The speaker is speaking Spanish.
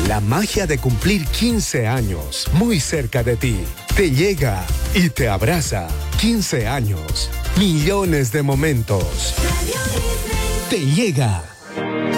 La magia de cumplir 15 años, muy cerca de ti. Te llega y te abraza. 15 años, millones de momentos. Te llega.